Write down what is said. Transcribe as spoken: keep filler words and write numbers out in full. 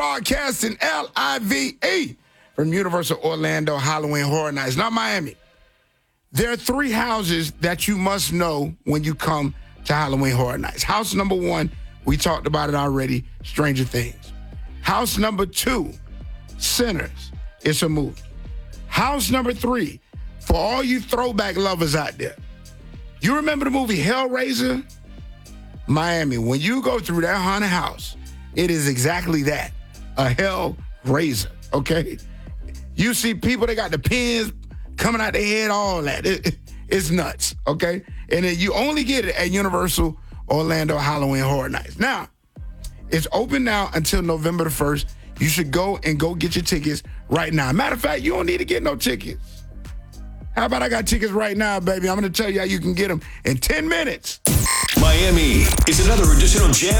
Broadcasting L I V E from Universal Orlando Halloween Horror Nights, not Miami. There are three houses that you must know when you come to Halloween Horror Nights. House number one, we talked about it already, Stranger Things. House number two, Sinners. It's a movie. House number three, for all you throwback lovers out there, you remember the movie Hellraiser? Miami, when you go through that haunted house, it is exactly that, a Hellraiser, okay? You see people, they got the pins coming out their head, all that. It, it, it's nuts, okay? And then you only get it at Universal Orlando Halloween Horror Nights. Now, it's open now until November the first. You should go and go get your tickets right now. Matter of fact, you don't need to get no tickets. How about I got tickets right now, baby? I'm going to tell you how you can get them in ten minutes. Miami is another additional Jam